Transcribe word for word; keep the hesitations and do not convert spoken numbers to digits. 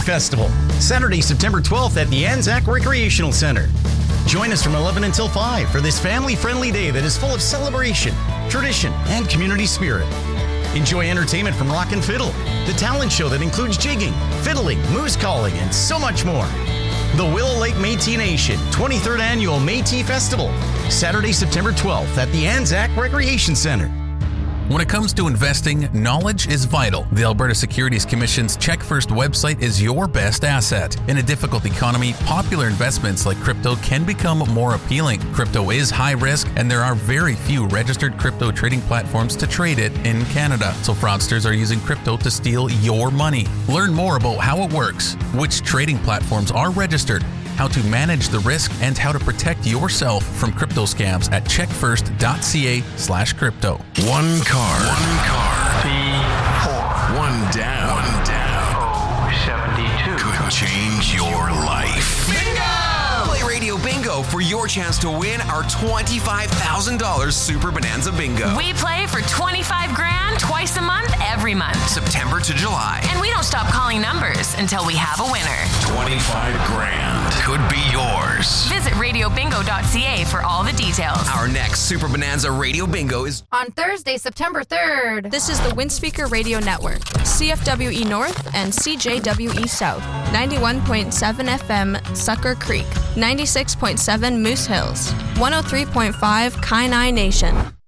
Festival, Saturday, September twelfth at the Anzac Recreational Center. Join us from eleven until five for this family-friendly day that is full of celebration, tradition, and community spirit. Enjoy entertainment from Rock and Fiddle, the talent show that includes jigging, fiddling, moose calling, and so much more. The Willow Lake Métis Nation twenty-third Annual Métis Festival, Saturday, September twelfth at the Anzac Recreation Center. When it comes to investing, knowledge is vital. The Alberta Securities Commission's Check First website is your best asset. In a difficult economy, popular investments like crypto can become more appealing. Crypto is high risk, and there are very few registered crypto trading platforms to trade it in Canada. So fraudsters are using crypto to steal your money. Learn more about how it works, which trading platforms are registered, how to manage the risk, and how to protect yourself from crypto scams at checkfirst.ca slash crypto. One car. One car. C four. One down. One down. Oh, seventy-two. Could change your life. Bingo! Play Radio Bingo for your chance to win our twenty-five thousand dollars Super Bonanza Bingo. We play for twenty-five grand twice a month, every month. September to July. And we don't stop calling numbers until we have a winner. twenty-five grand could be yours. Visit radio bingo dot c a for all the details. Our next Super Bonanza Radio Bingo is on Thursday, September third. This is the Windspeaker Radio Network, C F W E North and C J W E South, ninety-one point seven F M Sucker Creek, ninety-six point seven Moose Hills, one oh three point five Kainai Nation.